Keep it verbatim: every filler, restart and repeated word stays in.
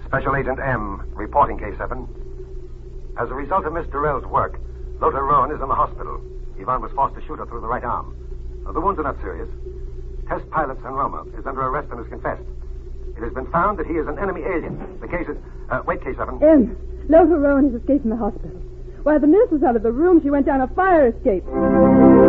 Special Agent M, reporting K seven. As a result of Miss Durrell's work, Lothar Rowan is in the hospital. Yvonne was forced to shoot her through the right arm. Uh, the wounds are not serious. Test pilot San Roma is under arrest and has confessed. It has been found that he is an enemy alien. The case is... Uh, wait, K seven. M, Lothar Rowan has escaped from the hospital. While the nurse was out of the room, she went down a fire escape.